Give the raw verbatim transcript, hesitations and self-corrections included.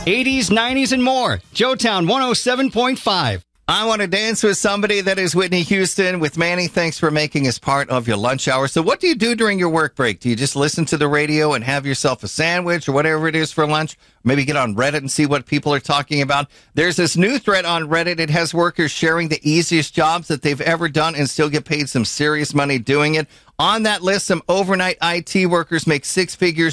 eighties, nineties, and more. Joetown one oh seven point five. I Want to Dance with Somebody. That is Whitney Houston with Manny. Thanks for making us part of your lunch hour. So what do you do during your work break? Do you just listen to the radio and have yourself a sandwich or whatever it is for lunch? Maybe get on Reddit and see what people are talking about. There's this new thread on Reddit. It has workers sharing the easiest jobs that they've ever done and still get paid some serious money doing it. On that list, some overnight I T workers make six figures